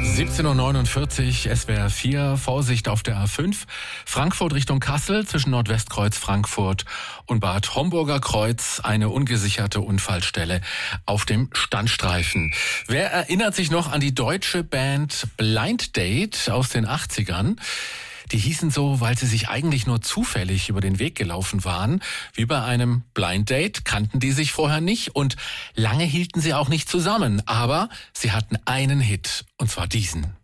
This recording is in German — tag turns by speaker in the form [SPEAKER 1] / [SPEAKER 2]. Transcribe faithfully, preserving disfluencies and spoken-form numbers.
[SPEAKER 1] siebzehn Uhr neunundvierzig, S W R vier, Vorsicht auf der A fünf, Frankfurt Richtung Kassel, zwischen Nordwestkreuz Frankfurt und Bad Homburger Kreuz, eine ungesicherte Unfallstelle auf dem Standstreifen. Wer erinnert sich noch an die deutsche Band Blind Date aus den achtzigern? Die hießen so, weil sie sich eigentlich nur zufällig über den Weg gelaufen waren. Wie bei einem Blind Date kannten die sich vorher nicht und lange hielten sie auch nicht zusammen. Aber sie hatten einen Hit, und zwar diesen.